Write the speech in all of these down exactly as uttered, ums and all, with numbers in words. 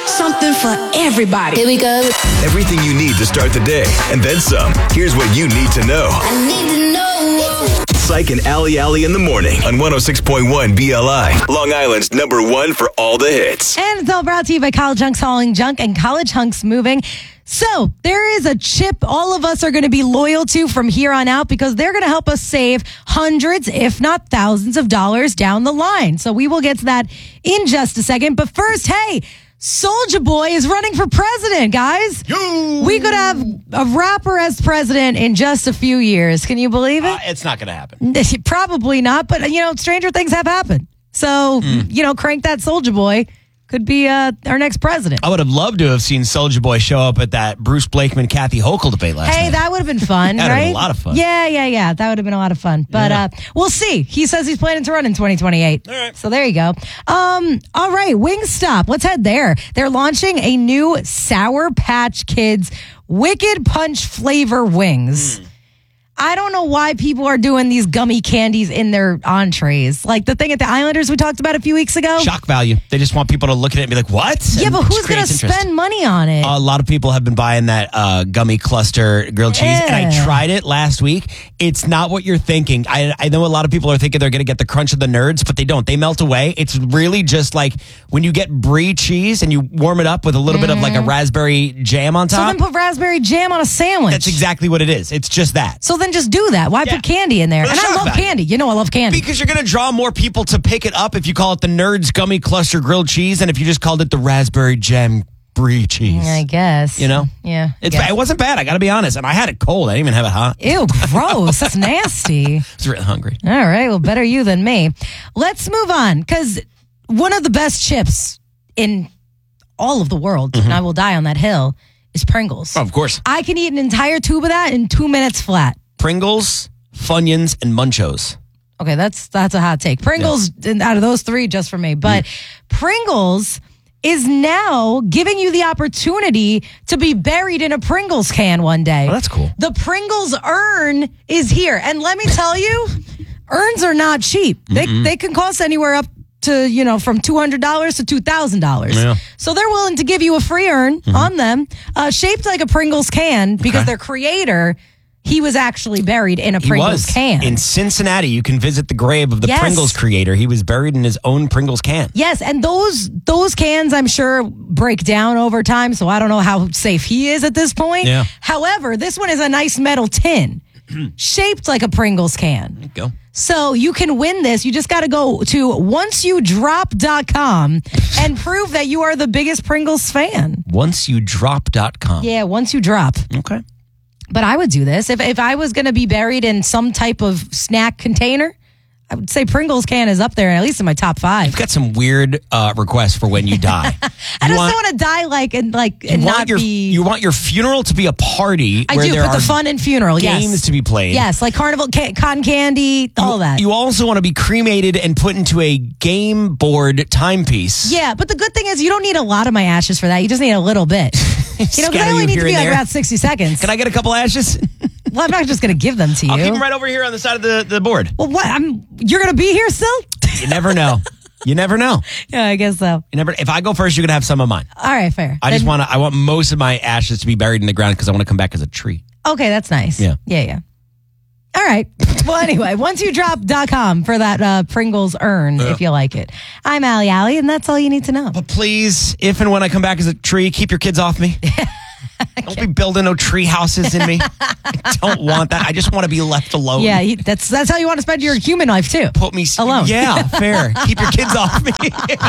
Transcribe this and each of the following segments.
Something for everybody. Here we go. Everything you need to start the day, and then some. Here's what you need to know. I need to know. Psych and Allie Allie in the morning on one oh six point one B L I. Long Island's number one for all the hits. And it's all brought to you by College Hunks Hauling Junk and College Hunks Moving. So there is a chip all of us are going to be loyal to from here on out because they're going to help us save hundreds, if not thousands of dollars down the line. So we will get to that in just a second. But first, hey, Soulja Boy is running for president, guys. Yo! We could have a rapper as president in just a few years. Can you believe it? Uh, it's not going to happen. Probably not, but, you know, stranger things have happened. So, mm. you know, crank that Soulja Boy. Could be uh, our next president. I would have loved to have seen Soulja Boy show up at that Bruce Blakeman, Kathy Hochul debate last hey, night. Hey, that would have been fun, that right? would have been a lot of fun. Yeah, yeah, yeah. That would have been a lot of fun. But yeah. uh, we'll see. He says he's planning to run in twenty twenty-eight. All right. So there you go. Um, all right, Wingstop. Let's head there. They're launching a new Sour Patch Kids Wicked Punch flavor wings. Mm. I don't know why people are doing these gummy candies in their entrees. Like the thing at the Islanders we talked about a few weeks ago. Shock value. They just want people to look at it and be like, what? Yeah, and but who's going to spend money on it? A lot of people have been buying that uh, gummy cluster grilled cheese, yeah. and I tried it last week. It's not what you're thinking. I, I know a lot of people are thinking they're going to get the crunch of the nerds, but they don't. They melt away. It's really just like when you get brie cheese and you warm it up with a little mm-hmm. bit of like a raspberry jam on top. So then put raspberry jam on a sandwich. That's exactly what it is. It's just that. So then just do that. Why yeah. put candy in there? The and I love value. candy. You know I love candy. Because you're going to draw more people to pick it up if you call it the Nerds Gummy Cluster Grilled Cheese and if you just called it the Raspberry Jam Brie Cheese. I guess. You know? Yeah. It's It wasn't bad. I got to be honest. And I had it cold. I didn't even have it hot. Ew, gross. That's nasty. I was really hungry. All right. Well, better you than me. Let's move on because one of the best chips in all of the world, mm-hmm. and I will die on that hill, is Pringles. Oh, of course. I can eat an entire tube of that in two minutes flat. Pringles, Funyuns, and Munchos. Okay, that's that's a hot take. Pringles, yeah. out of those three, just for me. But mm. Pringles is now giving you the opportunity to be buried in a Pringles can one day. Oh, that's cool. The Pringles urn is here. And let me tell you, urns are not cheap. They Mm-mm. they can cost anywhere up to, you know, from two hundred dollars to two thousand dollars. Yeah. So they're willing to give you a free urn mm-hmm. on them, uh, shaped like a Pringles can because okay. their creator, he was actually buried in a Pringles he was. can. In Cincinnati, you can visit the grave of the yes. Pringles creator. He was buried in his own Pringles can. Yes, and those those cans, I'm sure, break down over time, so I don't know how safe he is at this point. Yeah. However, this one is a nice metal tin, shaped like a Pringles can. There you go. So you can win this. You just got to go to once you drop dot com and prove that you are the biggest Pringles fan. once you drop dot com. Yeah, Once You Drop. Okay. But I would do this. If if I was going to be buried in some type of snack container, I would say Pringles can is up there, at least in my top five. You've got some weird uh, requests for when you die. I you just want, don't want to die like and like you and want not your, be. You want your funeral to be a party. I where do there put are the fun in funeral. Games yes. to be played. Yes, like carnival, ca- cotton candy, all you, that. You also want to be cremated and put into a game board timepiece. Yeah, but the good thing is you don't need a lot of my ashes for that. You just need a little bit. You know, because I only need to be like about sixty seconds. Can I get a couple ashes? Well, I'm not just going to give them to you. I'll keep them right over here on the side of the, the board. Well, what? I'm. You're going to be here still? You never know. You never know. Yeah, I guess so. You never. If I go first, you're going to have some of mine. All right, fair. I then, just want to. I want most of my ashes to be buried in the ground because I want to come back as a tree. Okay, that's nice. Yeah. Yeah, yeah. All right. Well, anyway, once you drop dot com for that uh, Pringles urn, yeah. if you like it. I'm Allie Allie, and that's all you need to know. But please, if and when I come back as a tree, keep your kids off me. Don't be building no tree houses in me. I don't want that. I just want to be left alone. Yeah, he, that's that's how you want to spend your human life, too. Put me alone. Yeah, fair. Keep your kids off me.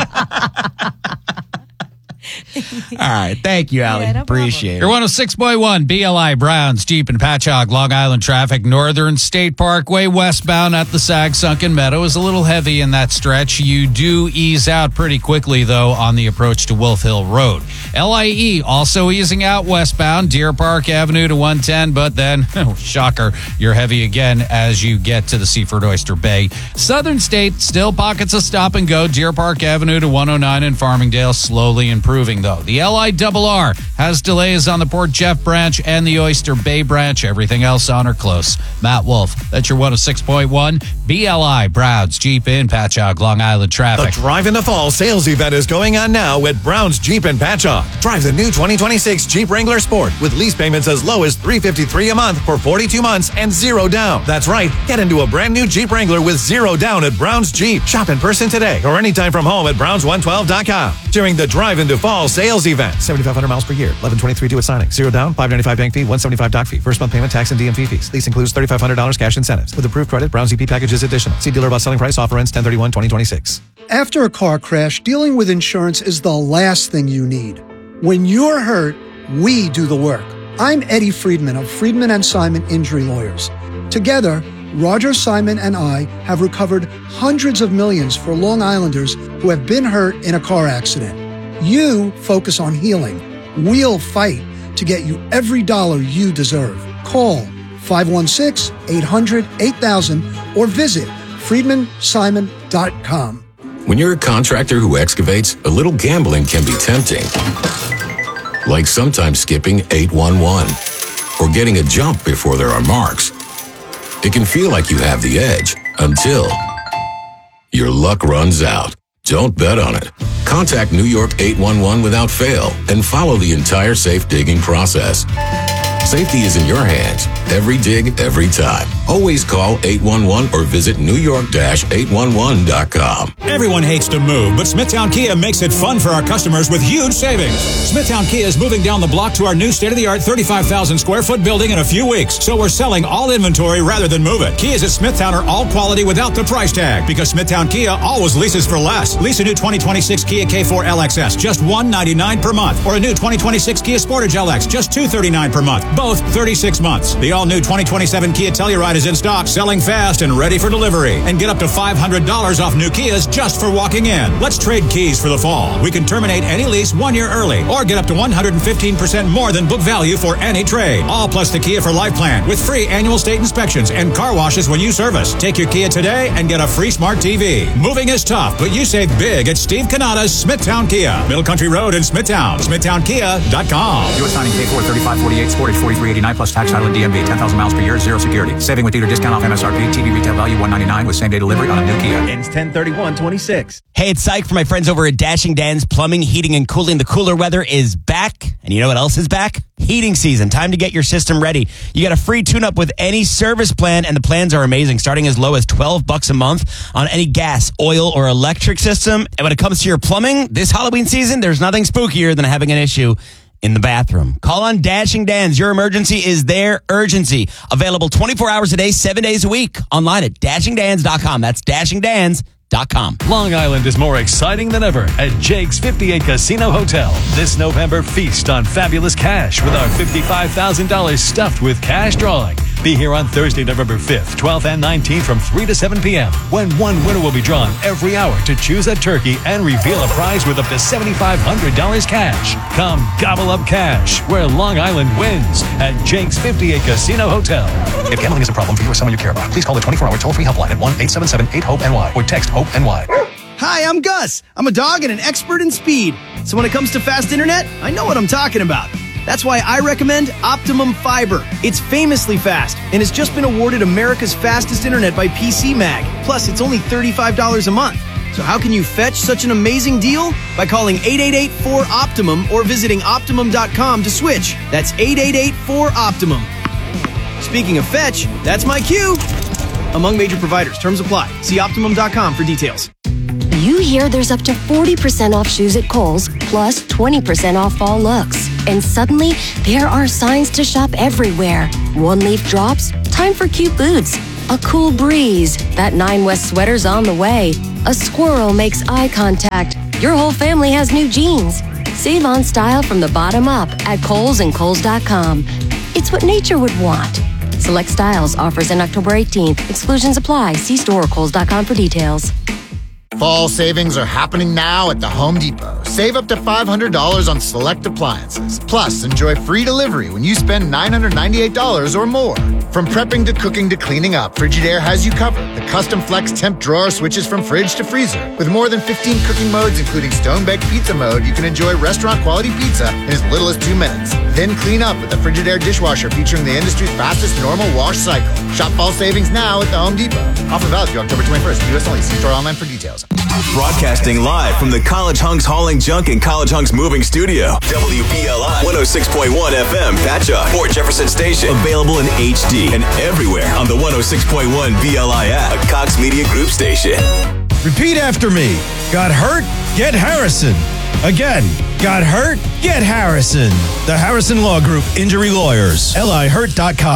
All right. Thank you, Allie. Yeah, no Appreciate it. You're one oh six point one B L I Browns, Jeep and Patchogue, Long Island traffic. Northern State Parkway westbound at the Sag Sunken Meadow is a little heavy in that stretch. You do ease out pretty quickly, though, on the approach to Wolf Hill Road. L I E also easing out westbound, Deer Park Avenue to one ten, but then, oh, shocker, you're heavy again as you get to the Seaford Oyster Bay. Southern State, still pockets of stop and go, Deer Park Avenue to one oh nine and Farmingdale slowly improving. The though. The L I R R has delays on the Port Jeff branch and the Oyster Bay branch. Everything else on or close. Matt Wolf, that's your one oh six point one B L I Browns Jeep in Patchogue, Long Island The traffic. Drive in the Fall sales event is going on now at Brown's Jeep in Patchogue. Drive the new twenty twenty-six Jeep Wrangler Sport with lease payments as low as three hundred fifty-three dollars a month for forty-two months and zero down. That's right. Get into a brand new Jeep Wrangler with zero down at Brown's Jeep. Shop in person today or anytime from home at browns one twelve dot com during the Drive into Fall sales event. seventy-five hundred miles per year. eleven twenty-three due at signing. Zero down. five ninety-five bank fee. one seventy-five doc fee. First month payment, tax, and D M V fees. Lease includes thirty-five hundred dollars cash incentives. With approved credit, Brown's E P package is additional. See dealer about selling price. Offer ends ten thirty-one twenty twenty-six. After a car crash, dealing with insurance is the last thing you need. When you're hurt, we do the work. I'm Eddie Friedman of Friedman and Simon Injury Lawyers. Together, Roger, Simon, and I have recovered hundreds of millions for Long Islanders who have been hurt in a car accident. You focus on healing. We'll fight to get you every dollar you deserve. Call five one six, eight hundred, eight thousand or visit friedman simon dot com. When you're a contractor who excavates, a little gambling can be tempting. Like sometimes skipping eight one one or getting a jump before there are marks. It can feel like you have the edge until your luck runs out. Don't bet on it. Contact New York eight one one without fail and follow the entire safe digging process. Safety is in your hands. Every dig, every time. Always call eight one one or visit new york eight one one dot com. Everyone hates to move, but Smithtown Kia makes it fun for our customers with huge savings. Smithtown Kia is moving down the block to our new state-of-the-art thirty-five thousand square foot building in a few weeks, so we're selling all inventory rather than move it. Kias at Smithtown are all quality without the price tag, because Smithtown Kia always leases for less. Lease a new twenty twenty-six Kia K four L X S, just one hundred ninety-nine dollars per month, or a new twenty twenty-six Kia Sportage L X, just two hundred thirty-nine dollars per month, both thirty-six months. The all-new twenty twenty-seven Kia Telluride is in stock, selling fast and ready for delivery. And get up to five hundred dollars off new Kias just for walking in. Let's trade keys for the fall. We can terminate any lease one year early or get up to one hundred fifteen percent more than book value for any trade. All plus the Kia for Life plan with free annual state inspections and car washes when you service. Take your Kia today and get a free smart T V. Moving is tough, but you save big at Steve Canada's Smithtown Kia. Middle Country Road in Smithtown. smithtown kia dot com. U S signing K four thirty-five forty-eight, Sportage forty-three eighty-nine plus tax, title, and D M V. ten thousand miles per year, zero security. Saving with dealer discount off M S R P. T V retail value one ninety-nine with same day delivery on a new Kia. Ends ten thirty-one twenty-six. Hey, it's Syke for my friends over at Dashing Dan's Plumbing, Heating, and Cooling. The cooler weather is back. And you know what else is back? Heating season. Time to get your system ready. You get a free tune-up with any service plan, and the plans are amazing, starting as low as twelve bucks a month on any gas, oil, or electric system. And when it comes to your plumbing, this Halloween season, there's nothing spookier than having an issue in the bathroom. Call on Dashing Dan's. Your emergency is their urgency. Available twenty-four hours a day, seven days a week. Online at dashing dans dot com. That's dashing dans dot com. Long Island is more exciting than ever at Jake's fifty-eight Casino Hotel. This November, feast on fabulous cash with our fifty-five thousand dollars stuffed with cash drawing. Be here on Thursday, November fifth, twelfth, and nineteenth from three to seven p.m. when one winner will be drawn every hour to choose a turkey and reveal a prize with up to seventy-five hundred dollars cash. Come gobble up cash where Long Island wins at Jake's fifty-eight Casino Hotel. If gambling is a problem for you or someone you care about, please call the twenty-four hour toll-free helpline at one eight seven seven eight hope N Y or text HOPE-NY. Hi, I'm Gus. I'm a dog and an expert in speed. So when it comes to fast internet, I know what I'm talking about. That's why I recommend Optimum Fiber. It's famously fast and has just been awarded America's fastest internet by P C Mag. Plus, it's only thirty-five dollars a month. So how can you fetch such an amazing deal? By calling eight eight eight four optimum or visiting optimum dot com to switch. That's eight eight eight four optimum. Speaking of fetch, that's my cue. Among major providers, terms apply. See optimum dot com for details. You hear there's up to forty percent off shoes at Kohl's, plus twenty percent off fall looks. And suddenly, there are signs to shop everywhere. One leaf drops, time for cute boots. A cool breeze, that Nine West sweater's on the way. A squirrel makes eye contact. Your whole family has new jeans. Save on style from the bottom up at Kohl's and Kohl's dot com. It's what nature would want. Select styles, offers in October eighteenth. Exclusions apply. See store or Kohl's dot com for details. Fall savings are happening now at the Home Depot. Save up to five hundred dollars on select appliances. Plus, enjoy free delivery when you spend nine hundred ninety-eight dollars or more. From prepping to cooking to cleaning up, Frigidaire has you covered. The custom flex temp drawer switches from fridge to freezer. With more than fifteen cooking modes, including stone-baked pizza mode, you can enjoy restaurant-quality pizza in as little as two minutes. Then clean up with the Frigidaire dishwasher featuring the industry's fastest normal wash cycle. Shop fall savings now at the Home Depot. Offer valid through October twenty-first. U S only. See store online for details. Broadcasting live from the College Hunks Hauling Junk and College Hunks Moving Studio. W B L I one oh six point one F M, Patchogue, Fort Jefferson Station. Available in H D and everywhere on the one oh six point one B L I app, a Cox Media Group station. Repeat after me. Got hurt? Get Harrison. Again, got hurt? Get Harrison. The Harrison Law Group Injury Lawyers. L I hurt dot com.